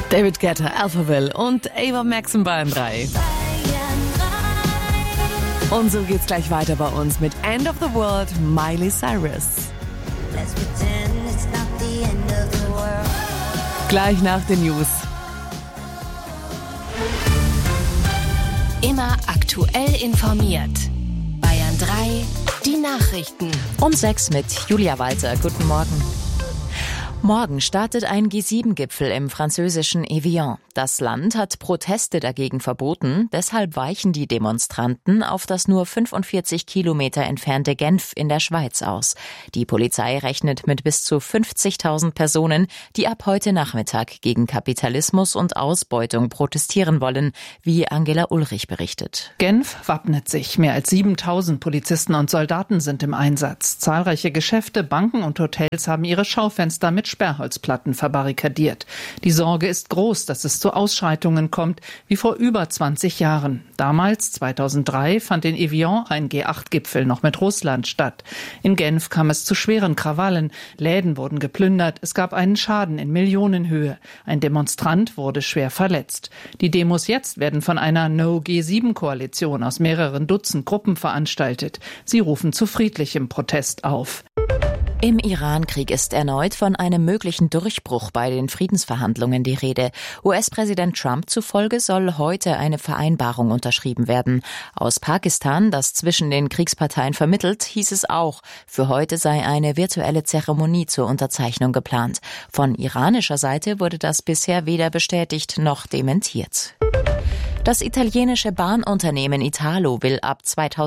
David Guetta, Alphaville und Ava Max in Bayern 3. Und so geht's gleich weiter bei uns mit End of the World, Miley Cyrus. Gleich nach den News. Immer aktuell informiert. Bayern 3, die Nachrichten. Um 6 mit Julia Walter. Guten Morgen. Morgen startet ein G7-Gipfel im französischen Evian. Das Land hat Proteste dagegen verboten. Deshalb weichen die Demonstranten auf das nur 45 Kilometer entfernte Genf in der Schweiz aus. Die Polizei rechnet mit bis zu 50.000 Personen, die ab heute Nachmittag gegen Kapitalismus und Ausbeutung protestieren wollen, wie Angela Ulrich berichtet. Genf wappnet sich. Mehr als 7.000 Polizisten und Soldaten sind im Einsatz. Zahlreiche Geschäfte, Banken und Hotels haben ihre Schaufenster mit Sperrholzplatten verbarrikadiert. Die Sorge ist groß, dass es zu Ausschreitungen kommt, wie vor über 20 Jahren. Damals, 2003, fand in Evian ein G8-Gipfel noch mit Russland statt. In Genf kam es zu schweren Krawallen. Läden wurden geplündert. Es gab einen Schaden in Millionenhöhe. Ein Demonstrant wurde schwer verletzt. Die Demos jetzt werden von einer No-G7-Koalition aus mehreren Dutzend Gruppen veranstaltet. Sie rufen zu friedlichem Protest auf. Im Iran-Krieg ist erneut von einem möglichen Durchbruch bei den Friedensverhandlungen die Rede. US-Präsident Trump zufolge soll heute eine Vereinbarung unterschrieben werden. Aus Pakistan, das zwischen den Kriegsparteien vermittelt, hieß es auch, für heute sei eine virtuelle Zeremonie zur Unterzeichnung geplant. Von iranischer Seite wurde das bisher weder bestätigt noch dementiert. Das italienische Bahnunternehmen Italo will ab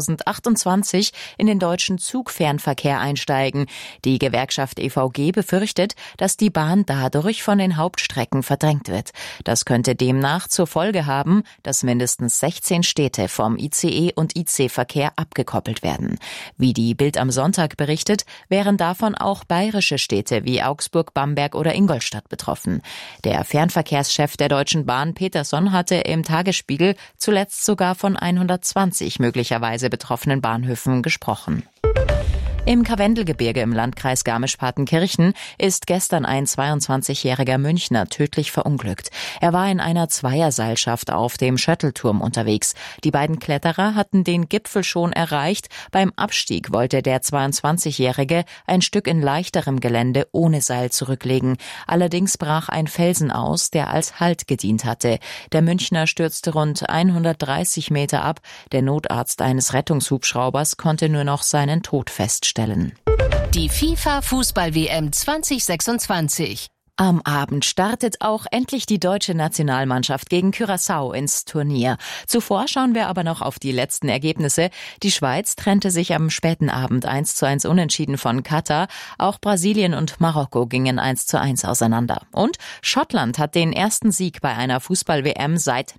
2028 in den deutschen Zugfernverkehr einsteigen. Die Gewerkschaft EVG befürchtet, dass die Bahn dadurch von den Hauptstrecken verdrängt wird. Das könnte demnach zur Folge haben, dass mindestens 16 Städte vom ICE- und IC-Verkehr abgekoppelt werden. Wie die Bild am Sonntag berichtet, wären davon auch bayerische Städte wie Augsburg, Bamberg oder Ingolstadt betroffen. Der Fernverkehrschef der Deutschen Bahn, Peterson, hatte im Tagesspiegel zuletzt sogar von 120 möglicherweise betroffenen Bahnhöfen gesprochen. Im Karwendelgebirge im Landkreis Garmisch-Partenkirchen ist gestern ein 22-jähriger Münchner tödlich verunglückt. Er war in einer Zweierseilschaft auf dem Schöttelturm unterwegs. Die beiden Kletterer hatten den Gipfel schon erreicht. Beim Abstieg wollte der 22-jährige ein Stück in leichterem Gelände ohne Seil zurücklegen. Allerdings brach ein Felsen aus, der als Halt gedient hatte. Der Münchner stürzte rund 130 Meter ab. Der Notarzt eines Rettungshubschraubers konnte nur noch seinen Tod feststellen. Die FIFA-Fußball-WM 2026. Am Abend startet auch endlich die deutsche Nationalmannschaft gegen Curaçao ins Turnier. Zuvor schauen wir aber noch auf die letzten Ergebnisse. Die Schweiz trennte sich am späten Abend 1:1 unentschieden von Katar. Auch Brasilien und Marokko gingen 1:1 auseinander. Und Schottland hat den ersten Sieg bei einer Fußball-WM seit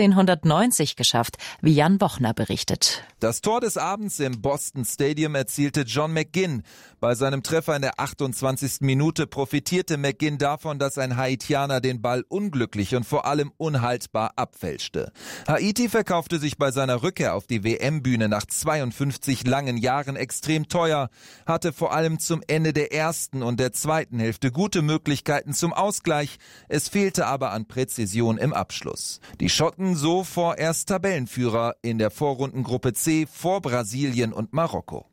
1990 geschafft, wie Jan Bochner berichtet. Das Tor des Abends im Boston Stadium erzielte John McGinn. Bei seinem Treffer in der 28. Minute profitierte McGinn davon, dass ein Haitianer den Ball unglücklich und vor allem unhaltbar abfälschte. Haiti verkaufte sich bei seiner Rückkehr auf die WM-Bühne nach 52 langen Jahren extrem teuer, hatte vor allem zum Ende der ersten und der zweiten Hälfte gute Möglichkeiten zum Ausgleich. Es fehlte aber an Präzision im Abschluss. Die Schotten so vorerst Tabellenführer in der Vorrundengruppe C vor Brasilien und Marokko.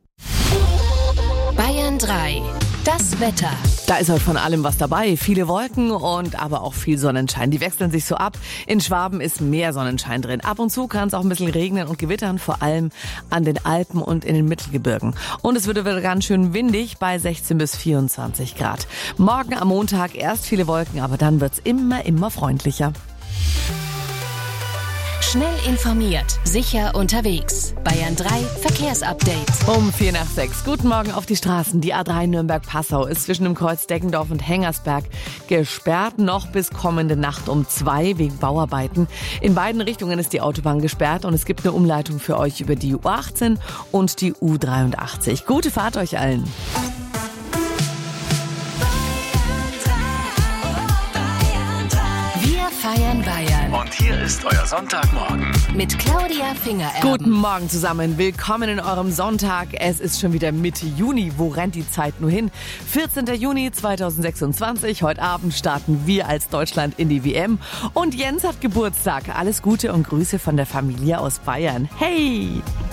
Bayern 3. Das Wetter. Da ist heute von allem was dabei. Viele Wolken und aber auch viel Sonnenschein. Die wechseln sich so ab. In Schwaben ist mehr Sonnenschein drin. Ab und zu kann es auch ein bisschen regnen und gewittern, vor allem an den Alpen und in den Mittelgebirgen. Und es wird wieder ganz schön windig bei 16 bis 24 Grad. Morgen am Montag erst viele Wolken, aber dann wird's immer freundlicher. Schnell informiert, sicher unterwegs. Bayern 3 Verkehrsupdate. Um 5:45. Guten Morgen auf die Straßen. Die A3 Nürnberg-Passau ist zwischen dem Kreuz Deggendorf und Hengersberg gesperrt. Noch bis kommende Nacht um 2 wegen Bauarbeiten. In beiden Richtungen ist die Autobahn gesperrt und es gibt eine Umleitung für euch über die U18 und die U83. Gute Fahrt euch allen. Wir feiern Bayern. Und Und hier ist euer Sonntagmorgen. Mit Claudia Fingererben. Guten Morgen zusammen, willkommen in eurem Sonntag. Es ist schon wieder Mitte Juni, wo rennt die Zeit nur hin? 14. Juni 2026, heute Abend starten wir als Deutschland in die WM. Und Jens hat Geburtstag, alles Gute und Grüße von der Familie aus Bayern. Hey!